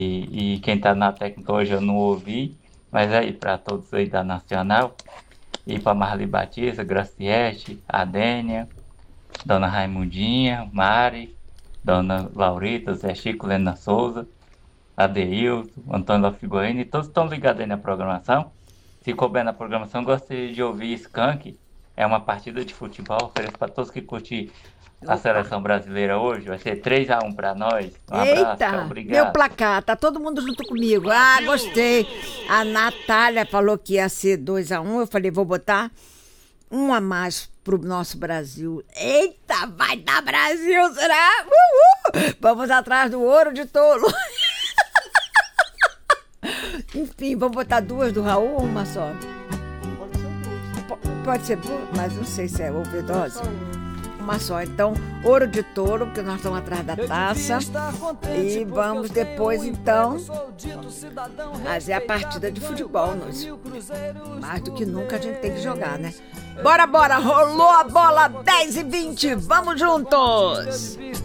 E quem tá na técnica hoje eu não ouvi, mas aí para todos aí da Nacional, e para Marli Batista, Graciete, Adênia, Dona Raimundinha, Mari, Dona Laurita, Zé Chico, Lena Souza, Adeilton, Antônio da Figueiredo, todos estão ligados aí na programação. Se couber na programação, gostaria de ouvir Skank. É uma partida de futebol, ofereço para todos que curtem a Opa! seleção brasileira hoje. Vai ser 3-1 para nós. Um abraço, tchau, Eita! Meu obrigado. placar, tá todo mundo junto comigo. Ah, gostei. A Natália falou que ia ser 2-1. Eu falei, vou botar um a mais pro nosso Brasil. Eita, vai dar Brasil, será? Uhul! Vamos atrás do ouro de tolo. Enfim, vamos botar duas do Raul ou uma só? Pode ser duas, mas não sei se é overdose. Uma só. Então, ouro de touro, porque nós estamos atrás da taça. E vamos depois, então, fazer a partida de futebol. Mais do que nunca a gente tem que jogar, né? Bora, bora! Rolou a bola 10 e 20. Vamos juntos!